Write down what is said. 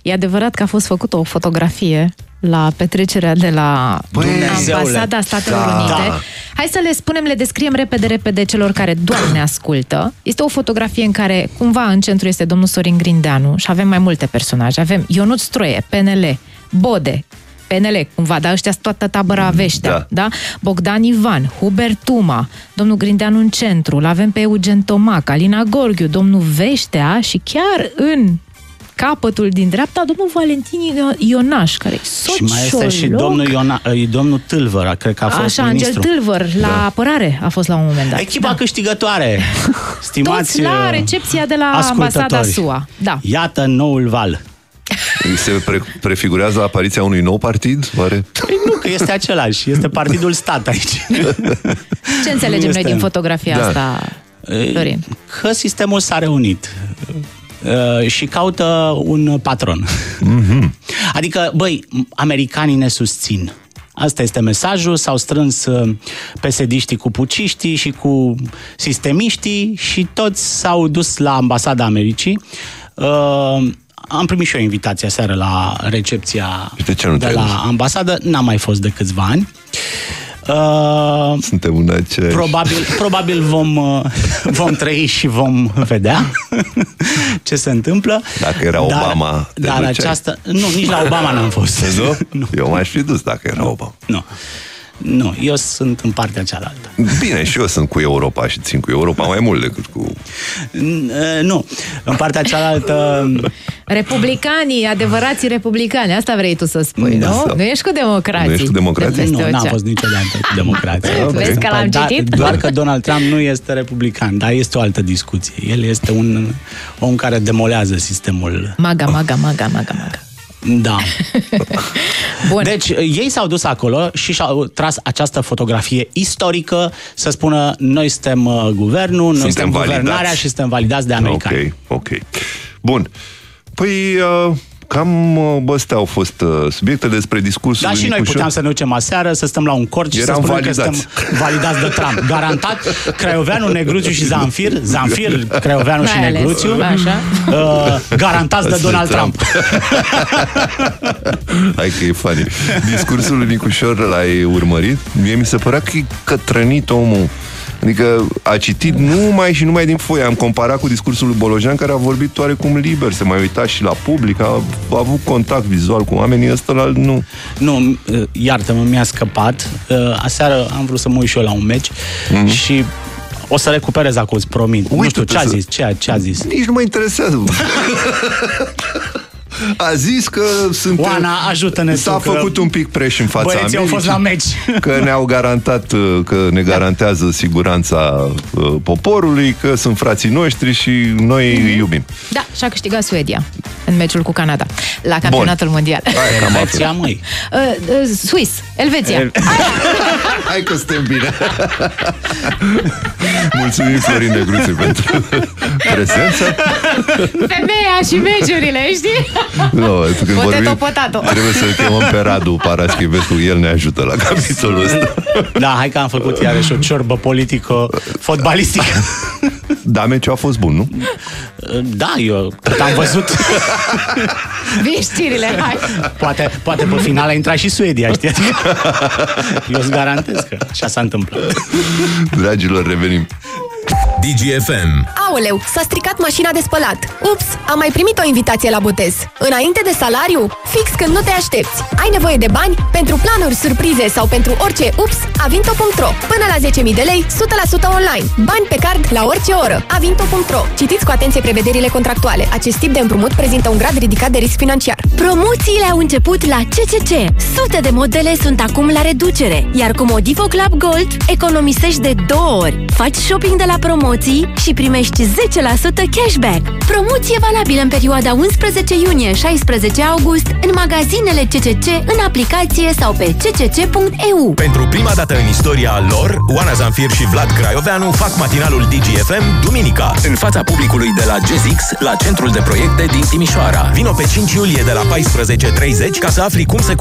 E adevărat că a fost făcută o fotografie la petrecerea de la Ambasada Statelor Unite. Da. Hai să le spunem, le descriem repede celor care doar ne ascultă. Este o fotografie în care cumva în centru este domnul Sorin Grindeanu și avem mai multe personaje. Avem Ionuț Stroie, PNL, Bode, PNL, cumva, dar ăștia sunt toată tabăra Veștea, da? Bogdan Ivan, Hubert Tuma, domnul Grindeanu în centru, l-avem pe Eugen Tomac, Alina Gorghiu, domnul Veștea și chiar în capătul din dreapta, domnul Valentin Ionaș, care e sociolog. Și mai este și domnul Tâlvăr, cred că a fost ministru. Angel Tâlvăr, la apărare a fost la un moment dat. Echipa câștigătoare, stimați toți la recepția de la Ambasada SUA. Da. Iată noul val. Se prefigurează apariția unui nou partid, oare? Păi nu, că este același. Este partidul stat aici. Ce înțelegem noi din fotografia asta, Florin? Că sistemul s-a reunit și caută un patron. Adică, băi, americanii ne susțin. Asta este mesajul, s-au strâns PSD-știi cu puciștii și cu sistemiștii și toți s-au dus la Ambasada Americii. Am primit și o invitație aseară la recepția de la ambasadă. N-am mai fost de câțiva ani. Suntem în aceeași... Probabil vom trăi și vom vedea ce se întâmplă. Dacă era Obama, Nu, nici la Obama n-am fost. Nu? Eu m-aș fi dus dacă era Obama. Nu, eu sunt în partea cealaltă. Bine, și eu sunt cu Europa și țin cu Europa mai mult decât cu... Nu, în partea cealaltă... Republicanii, adevărații republicani, asta vrei tu să spui, nu? Nu ești cu democrații. Nu ești cu democrații? Nu, n-am fost niciodată cu democrații. Vezi că l-am citit? Doar că Donald Trump nu este republican, dar este o altă discuție. El este un om care demolează sistemul. Maga. Da. Bun. Deci, ei s-au dus acolo și și-au tras această fotografie istorică să spună noi suntem guvernul, noi suntem guvernarea și suntem validați de americani. Ok. Bun. Păi... Cam astea au fost subiecte despre discursul. Da, și noi puteam să ne ducem aseară, să stăm la un cort și să spunem că suntem validați de Trump. Garantat, Craioveanu, Negruțiu și Zanfir, Craioveanu și Negruțiu, garantați de Donald Trump. Hai că e funny. Discursul lui Nicușor l-ai urmărit? Mie mi se părea că e cătrănit omul. Adică a citit numai din foaie. Am comparat cu discursul lui Bolojan, care a vorbit oarecum liber, se mai uita și la public, a avut contact vizual cu oamenii, ăsta nu. Nu, iartă-mă, mi-a scăpat. Aseară am vrut să mă uit și eu la un meci și o să recuperez acum, îți promit. Nu știu, ce a zis? Ce a zis? Nici nu mă interesează. A zis că Oana, ajută-ne. S-a făcut un pic preș în fața Americii. Au fost la meci. Că ne-au garantat, că ne garantează siguranța poporului, că sunt frații noștri și noi îi iubim. Da, și-a câștigat Suedia în meciul cu Canada la campionatul mondial. Elveția, măi. Elveția. Hai că suntem bine. Mulțumim, Florin Negruțiu, pentru prezență. Femeia și meciurile, știi? No, Potato. Trebuie să-l chemăm pe Radu Paraschivescu, el ne ajută la capitolul ăsta. Da, hai că am făcut iarăși o ciorbă politico-fotbalistică. Da, meciul a fost bun, nu? Da, eu cât am văzut. Vii știrile, hai. Poate pe final a intrat și Suedia, știi? Eu îți garantez că așa s-a întâmplat. Dragilor, revenim. DGFM. Aoleu, s-a stricat mașina de spălat. Ups, am mai primit o invitație la botez. Înainte de salariu? Fix când nu te aștepți. Ai nevoie de bani? Pentru planuri, surprize sau pentru orice ups, avinto.ro. Până la 10.000 de lei, 100% online. Bani pe card la orice oră. Avinto.ro. Citiți cu atenție prevederile contractuale. Acest tip de împrumut prezintă un grad ridicat de risc financiar. Promoțiile au început la CCC. Sute de modele sunt acum la reducere. Iar cu Modivo Club Gold economisești de 2 ori. Faci shopping de la promoții și primești 10% cashback. Promoție valabilă în perioada 11 iunie-16 august în magazinele CCC, în aplicație sau pe ccc.eu. Pentru prima dată în istoria lor, Oana Zanfir și Vlad Craioveanu fac matinalul DGFM duminica, în fața publicului de la GZX, la Centrul de Proiecte din Timișoara. Vino pe 5 iulie de la 14:30 ca să afli cum se